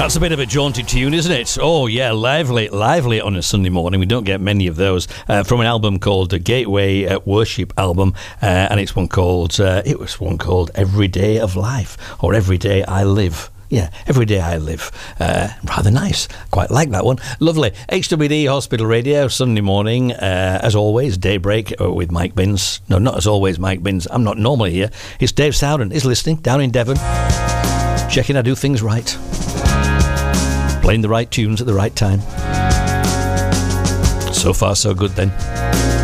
That's a bit of a jaunty tune, isn't it? Oh, yeah, lively on a Sunday morning. We don't get many of those. From an album called the Gateway Worship album, and it was one called Every Day of Life, or Every Day I Live. Yeah, Every Day I Live. Rather nice. Quite like that one. Lovely. HWD Hospital Radio, Sunday morning. As always, Daybreak with Mike Binns. No, not as always, Mike Binns. I'm not normally here. It's Dave Stowden. He's listening down in Devon. Checking I do things right. Playing the right tunes at the right time. So far, so good then.